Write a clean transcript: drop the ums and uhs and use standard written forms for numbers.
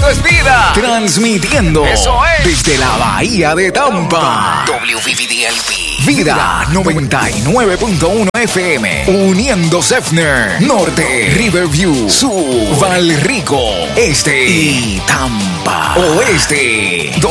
Todo es vida. Transmitiendo. Eso es. Desde la Bahía de Tampa. WVVDLP. Vida 99.1 FM. Uniendo Sefner. Norte. Riverview. Sur. Valrico. Este. Y Tampa. Oeste.